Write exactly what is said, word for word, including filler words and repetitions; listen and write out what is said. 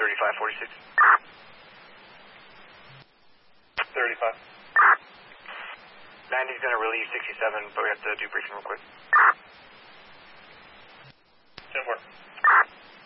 thirty-five forty-six. thirty-five. ninety's going to relieve sixty-seven, but we have to do briefing real quick.